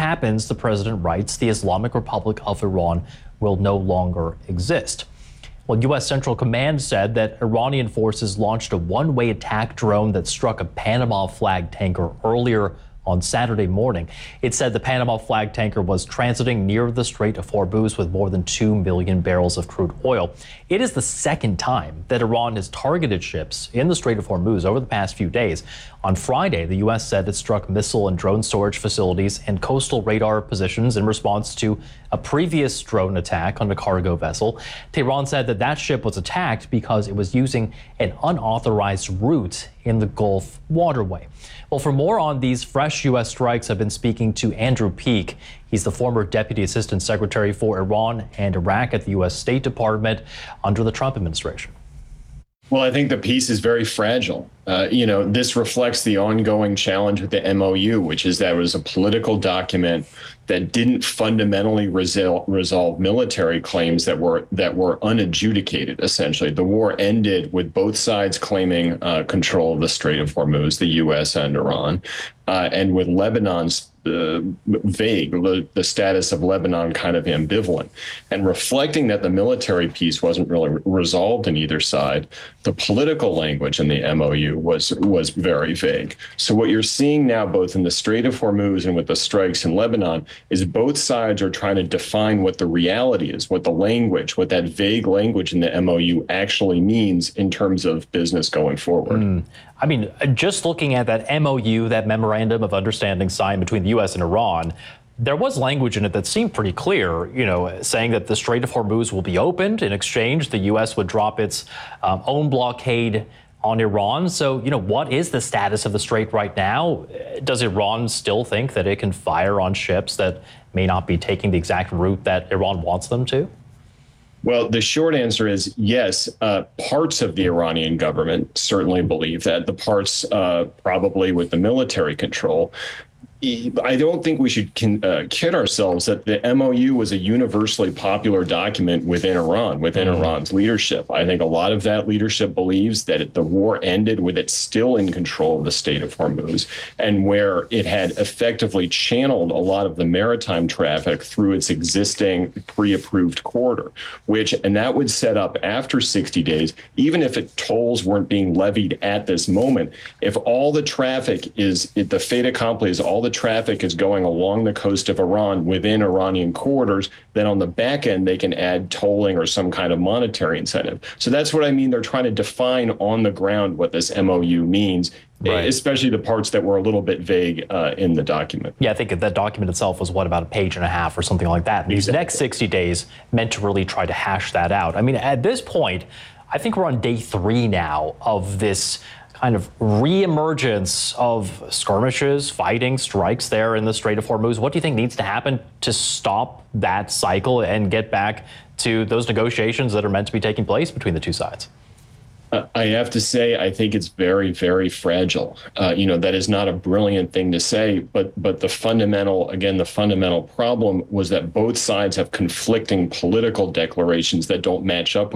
happens, the president writes, the Islamic Republic of Iran will no longer exist. Well, U.S. Central Command said that Iranian forces launched a one-way attack drone that struck a Panama flag tanker earlier on Saturday morning. It said the Panama flag tanker was transiting near the Strait of Hormuz with more than 2 million barrels of crude oil. It is the second time that Iran has targeted ships in the Strait of Hormuz over the past few days. On Friday, the U.S. said it struck missile and drone storage facilities and coastal radar positions in response to a previous drone attack on a cargo vessel. Tehran said that that ship was attacked because it was using an unauthorized route in the Gulf waterway. Well, for more on these fresh U.S. strikes, I've been speaking to Andrew Peek. He's the former Deputy Assistant Secretary for Iran and Iraq at the U.S. State Department under the Trump administration. Well, I think the peace is very fragile. This reflects the ongoing challenge with the MOU, which is that it was a political document that didn't fundamentally resolve military claims that were unadjudicated. Essentially, the war ended with both sides claiming control of the Strait of Hormuz, the U.S. and Iran, and with Lebanon's vague, the status of Lebanon kind of ambivalent, and reflecting that the military piece wasn't really resolved in either side. The political language in the MOU was very vague. So what you're seeing now, both in the Strait of Hormuz and with the strikes in Lebanon, is both sides are trying to define what the reality is, what the language, what that vague language in the MOU actually means in terms of business going forward. I mean, just looking at that MOU, that memorandum of understanding signed between the U.S. and Iran, there was language in it that seemed pretty clear, saying that the Strait of Hormuz will be opened. In exchange, the U.S. would drop its own blockade on Iran. So, what is the status of the Strait right now? Does Iran still think that it can fire on ships that may not be taking the exact route that Iran wants them to? Well, the short answer is yes. Parts of the Iranian government certainly believe that. The parts probably with the military control. I don't think we should kid ourselves that the MOU was a universally popular document within Iran, within Iran's leadership. I think a lot of that leadership believes that the war ended with it still in control of the Strait of Hormuz, and where it had effectively channeled a lot of the maritime traffic through its existing pre-approved corridor, and that would set up after 60 days, even if tolls weren't being levied at this moment, if all the traffic the fait accompli is all the traffic is going along the coast of Iran within Iranian corridors, then on the back end, they can add tolling or some kind of monetary incentive. So that's what I mean. They're trying to define on the ground what this MOU means, right, especially the parts that were a little bit vague in the document. Yeah, I think that document itself was, about a page and a half or something like that. These next 60 days meant to really try to hash that out. I mean, at this point, I think we're on day 3 now of this kind of reemergence of skirmishes, fighting, strikes there in the Strait of Hormuz. What do you think needs to happen to stop that cycle and get back to those negotiations that are meant to be taking place between the two sides? I have to say, I think it's very, very fragile. That is not a brilliant thing to say, but the fundamental problem was that both sides have conflicting political declarations that don't match up with